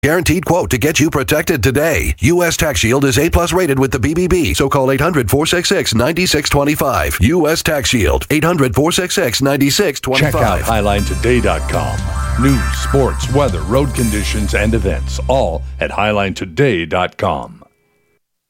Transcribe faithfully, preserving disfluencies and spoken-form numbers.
Guaranteed quote to get you protected today. U S Tax Shield is A plus rated with the B B B, so call eight hundred, four six six, nine six two five. U S Tax Shield, eight hundred, four six six, nine six two five. Check out highline today dot com. News, sports, weather, road conditions, and events, all at highline today dot com.